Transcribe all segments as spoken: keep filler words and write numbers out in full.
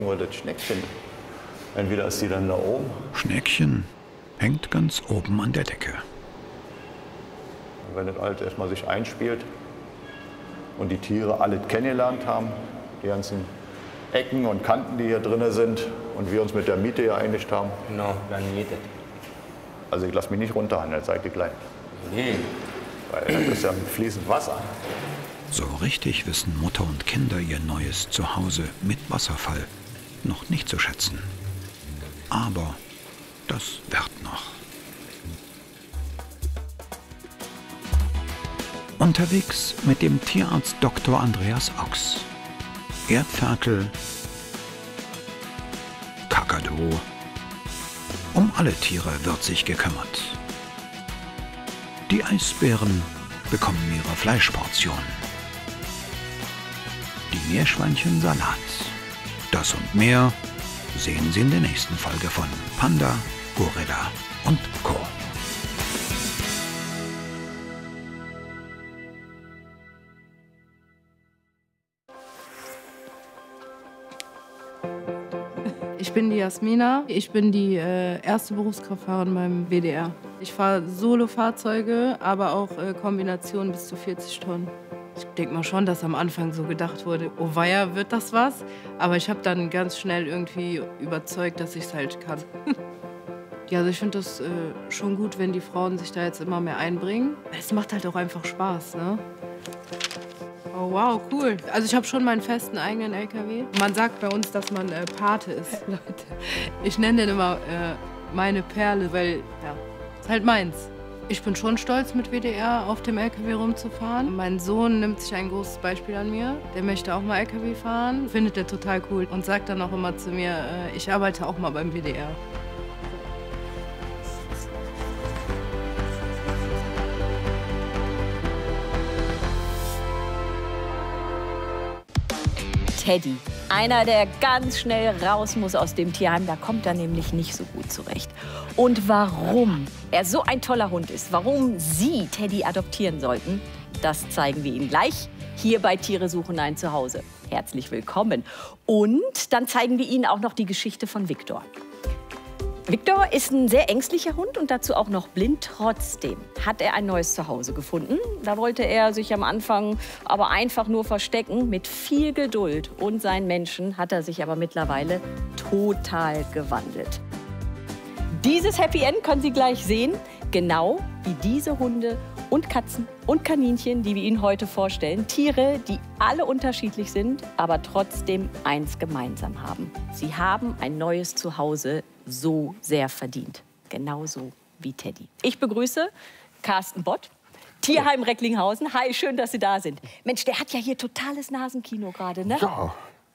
Nur das Schneckchen. Entweder ist die dann da oben. Schneckchen hängt ganz oben an der Decke. Wenn das alles erstmal sich einspielt und die Tiere alle kennengelernt haben, die ganzen Ecken und Kanten, die hier drin sind und wir uns mit der Miete hier einigt haben. Genau, dann geht das. Also ich lasse mich nicht runterhandeln, seid ihr klein. Nee. Weil das ist ja fließend Wasser. So richtig wissen Mutter und Kinder ihr neues Zuhause mit Wasserfall noch nicht zu schätzen. Aber das wird noch. Unterwegs mit dem Tierarzt Doktor Andreas Ochs. Erdferkel, Kakadu. Um alle Tiere wird sich gekümmert. Die Eisbären bekommen ihre Fleischportion. Die Meerschweinchen Salat. Das und mehr sehen Sie in der nächsten Folge von Panda, Gorilla und Co. Ich bin die Jasmina. Ich bin die äh, erste Berufskraftfahrerin beim W D R. Ich fahre Solo-Fahrzeuge, aber auch äh, Kombinationen bis zu vierzig Tonnen. Ich denke mal schon, dass am Anfang so gedacht wurde, oh weia, wird das was? Aber ich habe dann ganz schnell irgendwie überzeugt, dass ich es halt kann. Ja, also ich finde das äh, schon gut, wenn die Frauen sich da jetzt immer mehr einbringen. Es macht halt auch einfach Spaß, ne? Oh wow, cool. Also ich habe schon meinen festen eigenen L K W. Man sagt bei uns, dass man äh, Pate ist, Leute. Ich nenne den immer äh, meine Perle, weil, ja, ist halt meins. Ich bin schon stolz, mit W D R auf dem L K W rumzufahren. Mein Sohn nimmt sich ein großes Beispiel an mir. Der möchte auch mal L K W fahren, findet er total cool und sagt dann auch immer zu mir, äh, ich arbeite auch mal beim W D R. Teddy. Einer, der ganz schnell raus muss aus dem Tierheim. Da kommt er nämlich nicht so gut zurecht. Und warum er so ein toller Hund ist, warum Sie Teddy adoptieren sollten, das zeigen wir Ihnen gleich hier bei Tiere suchen ein Zuhause. Herzlich willkommen. Und dann zeigen wir Ihnen auch noch die Geschichte von Viktor. Viktor ist ein sehr ängstlicher Hund und dazu auch noch blind. Trotzdem hat er ein neues Zuhause gefunden. Da wollte er sich am Anfang aber einfach nur verstecken. Mit viel Geduld und seinen Menschen hat er sich aber mittlerweile total gewandelt. Dieses Happy End können Sie gleich sehen, genau wie diese Hunde und Katzen und Kaninchen, die wir Ihnen heute vorstellen. Tiere, die alle unterschiedlich sind, aber trotzdem eins gemeinsam haben. Sie haben ein neues Zuhause so sehr verdient. Genauso wie Teddy. Ich begrüße Carsten Bott, Tierheim Recklinghausen. Hi, schön, dass Sie da sind. Mensch, der hat ja hier totales Nasenkino gerade, ne? Ja.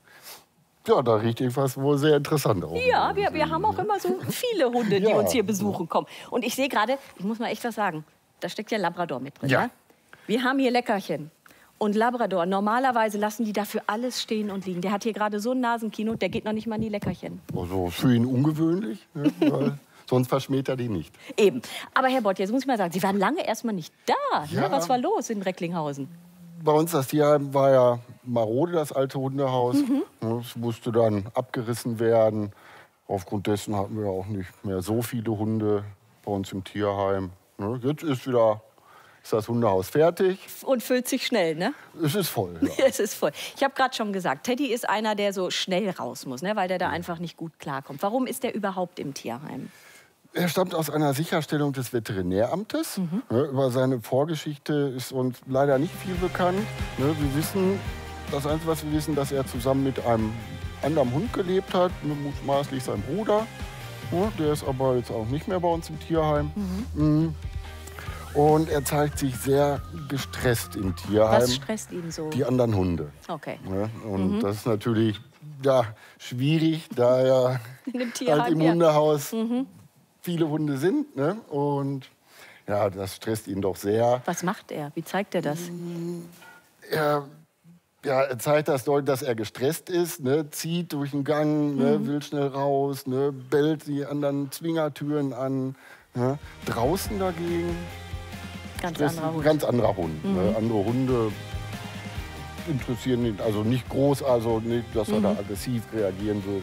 Ja, da riecht irgendwas wohl sehr interessant aus. Ja, wir, wir haben auch immer so viele Hunde, die Ja. uns hier besuchen kommen. Und ich sehe gerade, ich muss mal echt was sagen, da steckt ja Labrador mit drin. Ja. Ne? Wir haben hier Leckerchen. Und Labrador, normalerweise lassen die dafür alles stehen und liegen. Der hat hier gerade so ein Nasenkino, der geht noch nicht mal in die Leckerchen. Also für ihn ungewöhnlich, ne? Weil sonst verschmäht er die nicht. Eben. Aber Herr Bott, jetzt muss ich mal sagen, Sie waren lange erst mal nicht da. Ja. Ne? Was war los in Recklinghausen? Bei uns das Tierheim war ja marode, das alte Hundehaus. Mhm. Es musste dann abgerissen werden. Aufgrund dessen hatten wir auch nicht mehr so viele Hunde bei uns im Tierheim. Ne? Jetzt ist wieder ist das Hundehaus fertig. Und füllt sich schnell, ne? Es ist voll. Ja. Es ist voll. Ich habe gerade schon gesagt, Teddy ist einer, der so schnell raus muss, ne? Weil der da einfach nicht gut klarkommt. Warum ist der überhaupt im Tierheim? Er stammt aus einer Sicherstellung des Veterinäramtes. Mhm. Ne, über seine Vorgeschichte ist uns leider nicht viel bekannt. Ne, wir wissen, das Einzige, was wir wissen, dass er zusammen mit einem anderen Hund gelebt hat, mutmaßlich sein Bruder. Ne, der ist aber jetzt auch nicht mehr bei uns im Tierheim. Mhm. Und er zeigt sich sehr gestresst im Tierheim. Was stresst ihn so? Die anderen Hunde. Okay. Ne, und Mhm. das ist natürlich ja, schwierig, da er In dem Tierheim, halt im ja. Hundehaus Mhm. viele Hunde sind. Ne? Und ja, das stresst ihn doch sehr. Was macht er? Wie zeigt er das? Er, ja, er zeigt das deutlich, dass er gestresst ist, ne? Zieht durch den Gang, ne? Mhm. Will schnell raus, ne? Bellt die anderen Zwingertüren an. Ne? Draußen dagegen Ganz Stress, anderer Hund. ganz anderer Hund. Mhm. Ne? Andere Hunde interessieren ihn, also nicht groß, also nicht, dass er Mhm. da aggressiv reagieren würde